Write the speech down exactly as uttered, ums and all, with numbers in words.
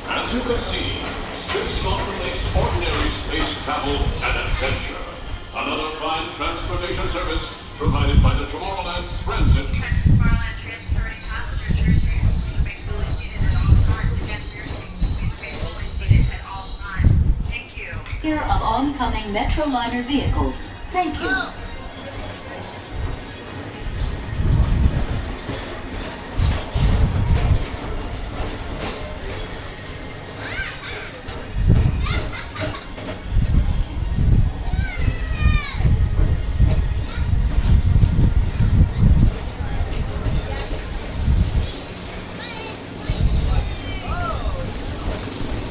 As you can see, Space Mountain makes ordinary space travel an adventure. Another fine transportation service provided by the Tomorrowland Transit. Captain Tomorrowland transferring passengers here soon. Space fully seated at all times. Again, here soon. Space fully seated at all times. Thank you. Here of oncoming Metroliner vehicles. Thank you.